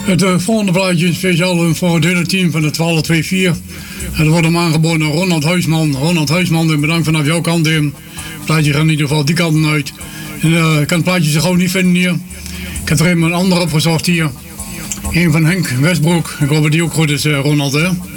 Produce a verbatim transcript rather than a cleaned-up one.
Het uh, volgende plaatje is speciaal voor het hele team van de twaalf twee vier. Het wordt hem aangeboden door Ronald Huisman. Ronald Huisman, bedankt vanaf jouw kant. Het plaatje gaat in ieder geval die kant uit. En, uh, ik kan het plaatje zo gewoon niet vinden hier. Ik heb er even een ander opgezocht hier. Een van Henk Westbroek. Ik hoop dat die ook goed is, uh, Ronald. Hè?